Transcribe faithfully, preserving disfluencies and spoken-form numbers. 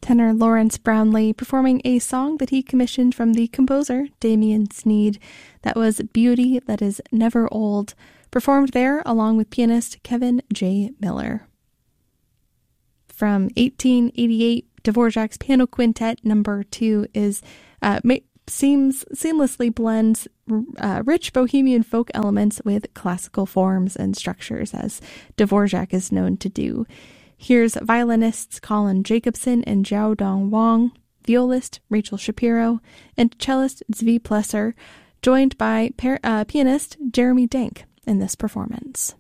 tenor Lawrence Brownlee performing a song that he commissioned from the composer Damian Sneed. That was Beauty That Is Never Old, performed there along with pianist Kevin J. Miller. From eighteen eighty-eight, Dvorak's Piano Quintet Number Two is uh, ma- seems seamlessly blends uh, rich bohemian folk elements with classical forms and structures, as Dvorak is known to do. Here's violinists Colin Jacobson and Jiao Dong Wang, violist Rachel Shapiro, and cellist Zvi Plesser, joined by par- uh, pianist Jeremy Dank in this performance.